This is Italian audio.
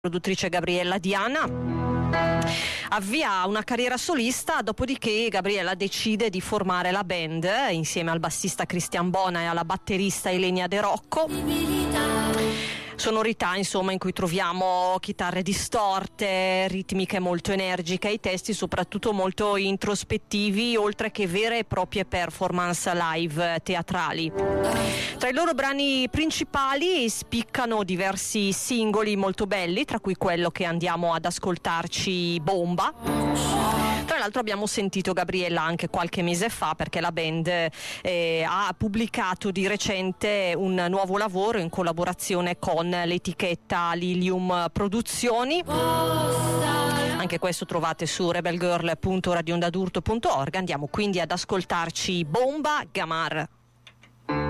Produttrice Gabriella Diana avvia una carriera solista, dopodiché Gabriella decide di formare la band insieme al bassista Cristian Bona e alla batterista Elenia De Rocco. Sonorità insomma in cui troviamo chitarre distorte, ritmiche molto energiche, i testi soprattutto molto introspettivi, oltre che vere e proprie performance live teatrali. Tra i loro brani principali spiccano diversi singoli molto belli, tra cui quello che andiamo ad ascoltarci, Bomba. Tra l'altro abbiamo sentito Gabriella anche qualche mese fa, perché la band ha pubblicato di recente un nuovo lavoro in collaborazione con l'etichetta Lilium Produzioni. Anche questo trovate su rebelgirl.radioondadurto.org. Andiamo quindi ad ascoltarci Bomba, Gamar.